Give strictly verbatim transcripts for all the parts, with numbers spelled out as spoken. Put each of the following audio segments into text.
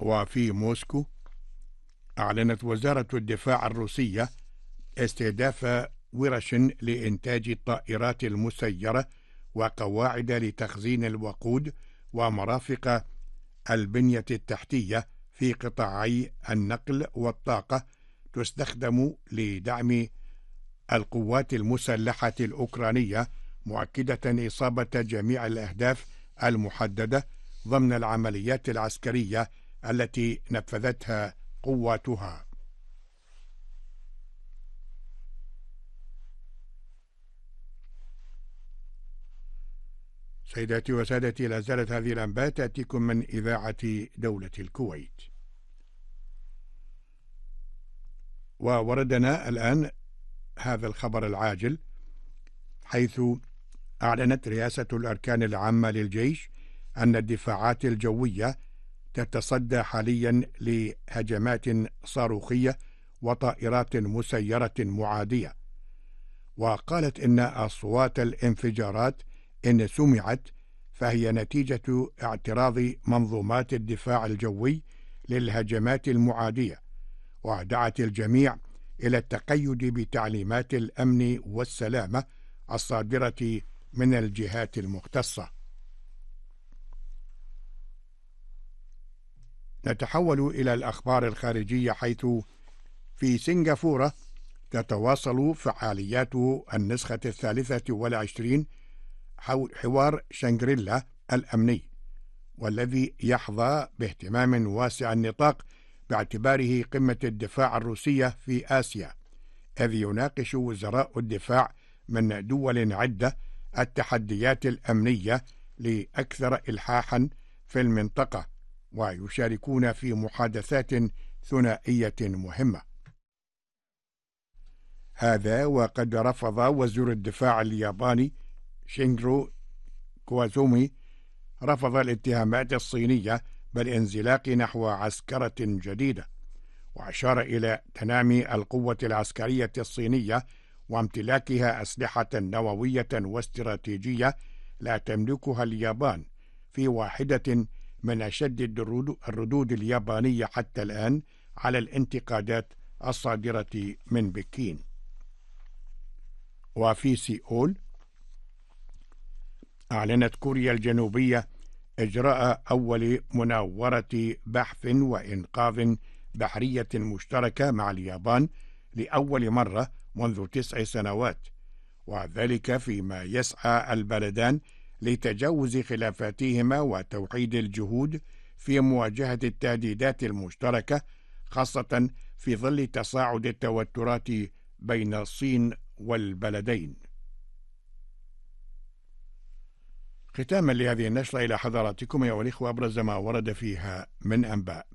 وفي موسكو أعلنت وزارة الدفاع الروسية استهداف ورش لإنتاج الطائرات المسيرة وقواعد لتخزين الوقود ومرافق البنية التحتية في قطاعي النقل والطاقة تستخدم لدعم القوات المسلحة الأوكرانية، مؤكدة إصابة جميع الأهداف المحددة ضمن العمليات العسكرية التي نفذتها قواتها. سيداتي وسادتي، لا زالت هذه الأنباء تأتيكم من إذاعة دولة الكويت. ووردنا الآن هذا الخبر العاجل، حيث أعلنت رئاسة الأركان العامة للجيش أن الدفاعات الجوية تتصدى حاليا لهجمات صاروخية وطائرات مسيرة معادية، وقالت إن أصوات الانفجارات إن سمعت فهي نتيجة اعتراض منظومات الدفاع الجوي للهجمات المعادية، ودعت الجميع إلى التقيد بتعليمات الأمن والسلامة الصادرة من الجهات المختصة. نتحول إلى الأخبار الخارجية، حيث في سنغافورة تتواصل فعاليات النسخة الثالثة والعشرين حوار شانغريلا الأمني، والذي يحظى باهتمام واسع النطاق باعتباره قمة الدفاع الروسية في آسيا، إذ يناقش وزراء الدفاع من دول عدة التحديات الأمنية لأكثر إلحاحا في المنطقة، ويشاركون في محادثات ثنائية مهمة. هذا وقد رفض وزير الدفاع الياباني شينجرو كوازومي رفض الاتهامات الصينية بالانزلاق نحو عسكرة جديدة، وأشار إلى تنامي القوة العسكرية الصينية وامتلاكها أسلحة نووية واستراتيجية لا تملكها اليابان، في واحدة من أشد الردود اليابانية حتى الآن على الانتقادات الصادرة من بكين. وفي سيئول أعلنت كوريا الجنوبية إجراء أول مناورة بحث وإنقاذ بحرية مشتركة مع اليابان لأول مرة منذ تسع سنوات، وذلك فيما يسعى البلدان لتجاوز خلافاتهما وتوحيد الجهود في مواجهة التهديدات المشتركة، خاصة في ظل تصاعد التوترات بين الصين والبلدين. ختاما لهذه النشرة إلى حضراتكم أيها الإخوة أبرز ما ورد فيها من أنباء.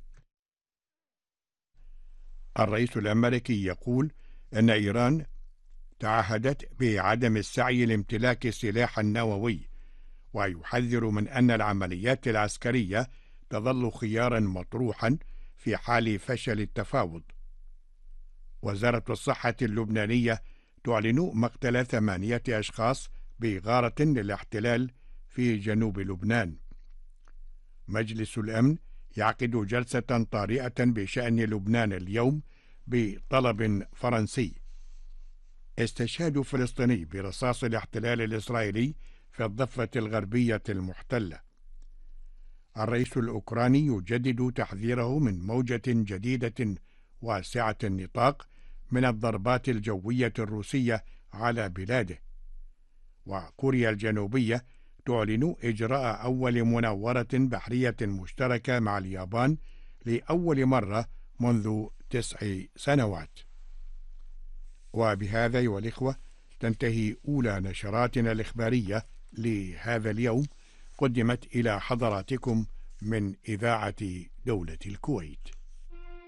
الرئيس الأمريكي يقول أن إيران تعهدت بعدم السعي لامتلاك السلاح النووي، ويحذر من أن العمليات العسكرية تظل خيارا مطروحا في حال فشل التفاوض. وزارة الصحة اللبنانية تعلن مقتل ثمانية أشخاص بغارة للاحتلال في جنوب لبنان. مجلس الأمن يعقد جلسة طارئة بشأن لبنان اليوم بطلب فرنسي. استشهاد فلسطيني برصاص الاحتلال الإسرائيلي في الضفة الغربية المحتلة. الرئيس الأوكراني يجدد تحذيره من موجة جديدة واسعة النطاق من الضربات الجوية الروسية على بلاده. وكوريا الجنوبية تعلن إجراء أول مناورة بحرية مشتركة مع اليابان لأول مرة منذ تسع سنوات. وبهذا أيها الإخوة تنتهي أولى نشراتنا الإخبارية لهذا اليوم، قدمت إلى حضراتكم من إذاعة دولة الكويت.